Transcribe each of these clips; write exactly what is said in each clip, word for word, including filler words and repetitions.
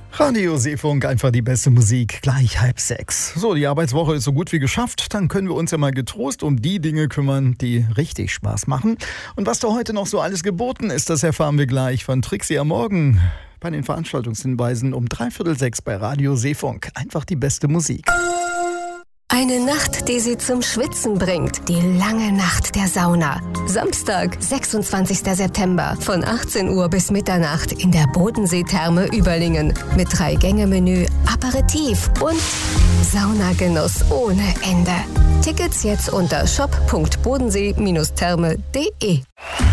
Radio Seefunk, einfach die beste Musik, gleich halb sechs. So, die Arbeitswoche ist so gut wie geschafft. Dann können wir uns ja mal getrost um die Dinge kümmern, die richtig Spaß machen. Und was da heute noch so alles geboten ist, das erfahren wir gleich von Trixie am Morgen bei den Veranstaltungshinweisen um dreiviertel sechs bei Radio Seefunk. Einfach die beste Musik. Eine Nacht, die Sie zum Schwitzen bringt. Die lange Nacht der Sauna. Samstag, sechsundzwanzigster September von achtzehn Uhr bis Mitternacht in der Bodensee-Therme Überlingen. Mit Drei-Gänge-Menü, Aperitif und Saunagenuss ohne Ende. Tickets jetzt unter shop punkt bodensee Bindestrich therme punkt de.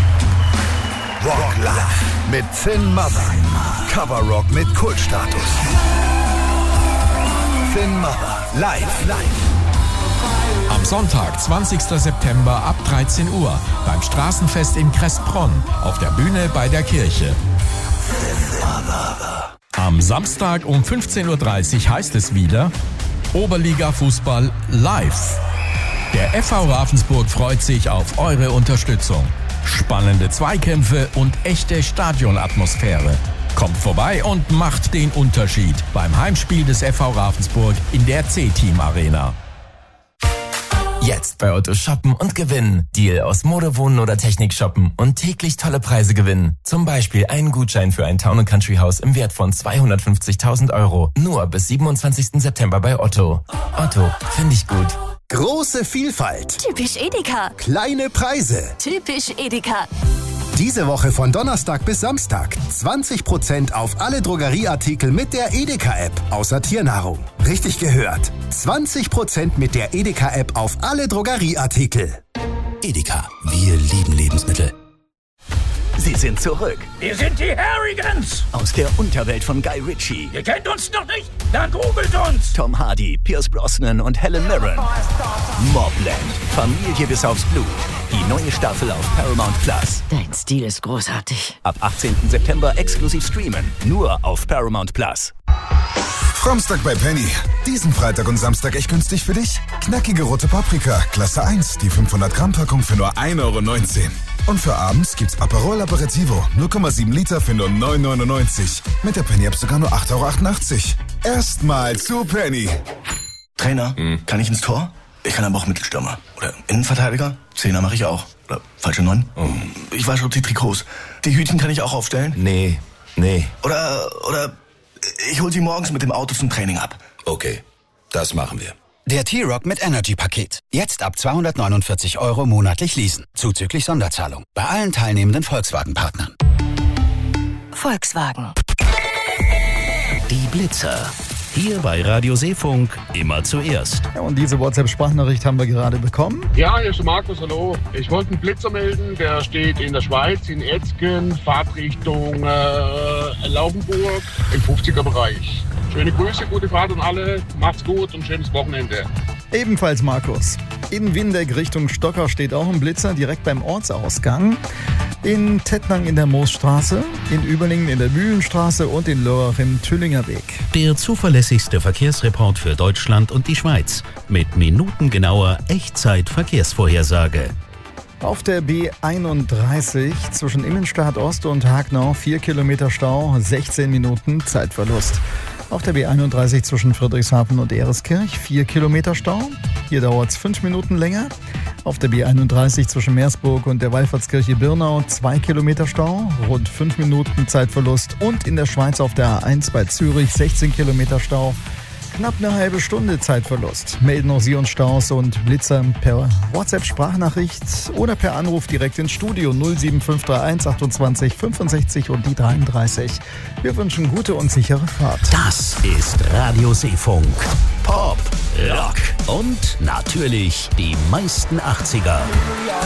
Rock Live mit Thin Mother. Cover Rock mit Kultstatus. Thin Mother. Live. Live. Am Sonntag, zwanzigster September ab dreizehn Uhr beim Straßenfest in Kressbronn auf der Bühne bei der Kirche. Am Samstag um fünfzehn Uhr dreißig heißt es wieder Oberliga-Fußball live. Der F V Ravensburg freut sich auf eure Unterstützung. Spannende Zweikämpfe und echte Stadionatmosphäre. Kommt vorbei und macht den Unterschied beim Heimspiel des F V Ravensburg in der C-Team Arena. Jetzt bei Otto shoppen und gewinnen. Deal aus Mode, Wohnen oder Technik shoppen und täglich tolle Preise gewinnen. Zum Beispiel einen Gutschein für ein Town- und Country-Haus im Wert von zweihundertfünfzigtausend Euro. Nur bis siebenundzwanzigsten September bei Otto. Otto, finde ich gut. Große Vielfalt. Typisch Edeka. Kleine Preise. Typisch Edeka. Diese Woche von Donnerstag bis Samstag zwanzig Prozent auf alle Drogerieartikel mit der Edeka-App, außer Tiernahrung. Richtig gehört. zwanzig Prozent mit der Edeka-App auf alle Drogerieartikel. Edeka, wir lieben Lebensmittel. Sie sind zurück. Wir sind die Harrigans. Aus der Unterwelt von Guy Ritchie. Ihr kennt uns noch nicht? Dann googelt uns. Tom Hardy, Pierce Brosnan und Helen Mirren. Mobland. Familie bis aufs Blut. Die neue Staffel auf Paramount Plus. Dein Stil ist großartig. Ab achtzehnten September exklusiv streamen. Nur auf Paramount Plus. Framstag bei Penny. Diesen Freitag und Samstag echt günstig für dich? Knackige rote Paprika, Klasse eins, die fünfhundert Gramm Packung für nur ein Euro neunzehn. Und für abends gibt's Aperol Aperitivo, null Komma sieben Liter für nur neun Euro neunundneunzig. Mit der Penny-App sogar nur acht Euro achtundachtzig. Erstmal zu Penny. Trainer, hm. kann ich ins Tor? Ich kann aber auch Mittelstürmer. Oder Innenverteidiger? Zehner mache ich auch. Oder falsche Neun? Oh. Ich wasche auch die Trikots. Die Hütchen kann ich auch aufstellen? Nee, nee. Oder, oder ich hol sie morgens mit dem Auto zum Training ab. Okay, das machen wir. Der T-Rock mit Energy-Paket. Jetzt ab zweihundertneunundvierzig Euro monatlich leasen. Zuzüglich Sonderzahlung. Bei allen teilnehmenden Volkswagen-Partnern. Volkswagen. Die Blitzer. Hier bei Radio Seefunk immer zuerst. Ja, und diese WhatsApp-Sprachnachricht haben wir gerade bekommen. Ja, hier ist Markus, hallo. Ich wollte einen Blitzer melden, der steht in der Schweiz, in Etzgen, Fahrtrichtung äh, Laubenburg im fünfziger-Bereich. Schöne Grüße, gute Fahrt an alle, macht's gut und schönes Wochenende. Ebenfalls Markus. In Windeck Richtung Stocker steht auch ein Blitzer direkt beim Ortsausgang. In Tettnang in der Moosstraße, in Überlingen in der Mühlenstraße und in Lörrach im Tüllinger Weg. Der zuverlässigste Verkehrsreport für Deutschland und die Schweiz. Mit minutengenauer Echtzeit-Verkehrsvorhersage. Auf der B einunddreißig zwischen Immenstadt Ost und Hagnau vier Kilometer Stau, sechzehn Minuten Zeitverlust. Auf der B einunddreißig zwischen Friedrichshafen und Ehreskirch vier Kilometer Stau. Hier dauert es fünf Minuten länger. Auf der B einunddreißig zwischen Meersburg und der Wallfahrtskirche Birnau zwei Kilometer Stau, rund fünf Minuten Zeitverlust. Und in der Schweiz auf der A eins bei Zürich sechzehn Kilometer Stau. Knapp eine halbe Stunde Zeitverlust. Melden auch Sie uns Staus und Blitzer per WhatsApp-Sprachnachricht oder per Anruf direkt ins Studio null sieben fünf drei eins achtundzwanzig fünfundsechzig und die dreiunddreißig. Wir wünschen gute und sichere Fahrt. Das ist Radio Seefunk. Pop, Rock und natürlich die meisten achtziger.